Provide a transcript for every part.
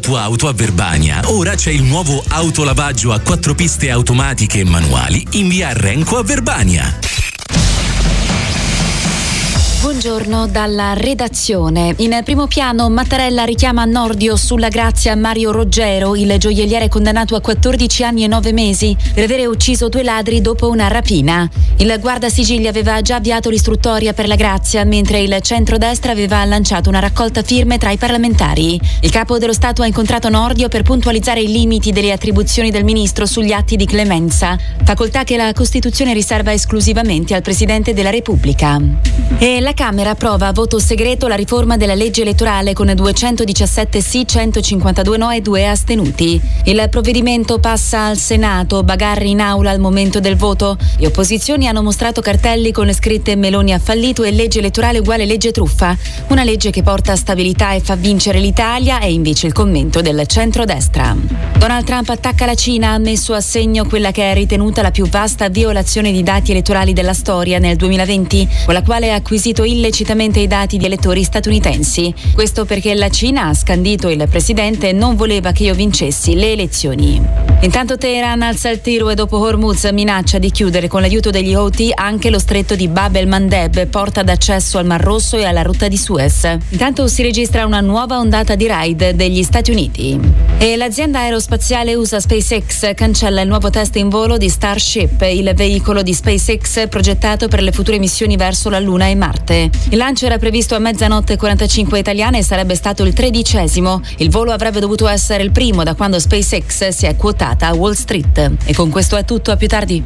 tua auto a Verbania, ora c'è il nuovo autolavaggio a 4 piste automatiche e manuali in via Renco a Verbania. Buongiorno dalla redazione. In primo piano Mattarella richiama Nordio sulla grazia Mario Roggero, il gioielliere condannato a 14 anni e 9 mesi per avere ucciso 2 ladri dopo una rapina. Il Guardasigilli aveva già avviato l'istruttoria per la grazia, mentre il centrodestra aveva lanciato una raccolta firme tra i parlamentari. Il capo dello Stato ha incontrato Nordio per puntualizzare i limiti delle attribuzioni del ministro sugli atti di clemenza, facoltà che la Costituzione riserva esclusivamente al Presidente della Repubblica. E la Camera approva a voto segreto la riforma della legge elettorale con 217 sì, 152 no e 2 astenuti. Il provvedimento passa al Senato, bagarre in aula al momento del voto. Le opposizioni hanno mostrato cartelli con le scritte Meloni ha fallito e legge elettorale uguale legge truffa. Una legge che porta stabilità e fa vincere l'Italia è invece il commento del centrodestra. Donald Trump attacca la Cina, ha messo a segno quella che è ritenuta la più vasta violazione di dati elettorali della storia nel 2020, con la quale ha acquisito illecitamente i dati di elettori statunitensi. Questo perché la Cina, ha scandito il presidente, non voleva che io vincessi le elezioni. Intanto Teheran alza il tiro e dopo Hormuz minaccia di chiudere con l'aiuto degli Houthi anche lo stretto di Bab el-Mandeb, porta d'accesso al Mar Rosso e alla rotta di Suez. Intanto si registra una nuova ondata di raid degli Stati Uniti. E l'azienda aerospaziale USA SpaceX cancella il nuovo test in volo di Starship, il veicolo di SpaceX progettato per le future missioni verso la Luna e Marte. Il lancio era previsto a 00:45 italiane e sarebbe stato il 13°. Il volo avrebbe dovuto essere il primo da quando SpaceX si è quotata a Wall Street. E con questo è tutto, a più tardi.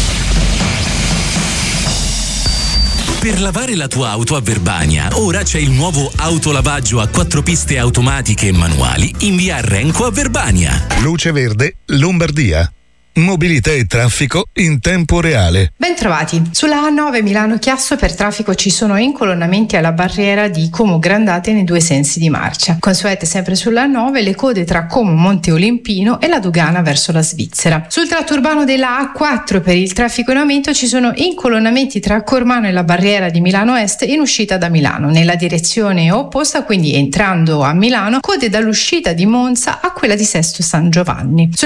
Per lavare la tua auto a Verbania, ora c'è il nuovo autolavaggio a 4 piste automatiche e manuali in via Renco a Verbania. Luce Verde, Lombardia. Mobilità e traffico in tempo reale. Bentrovati. Sulla A9 Milano-Chiasso per traffico ci sono incolonnamenti alla barriera di Como Grandate nei 2 sensi di marcia. Consuete sempre sulla A9 le code tra Como Monte Olimpino e la dogana verso la Svizzera. Sul tratto urbano della A4 per il traffico in aumento ci sono incolonnamenti tra Cormano e la barriera di Milano Est in uscita da Milano. Nella direzione opposta, quindi entrando a Milano, code dall'uscita di Monza a quella di Sesto San Giovanni.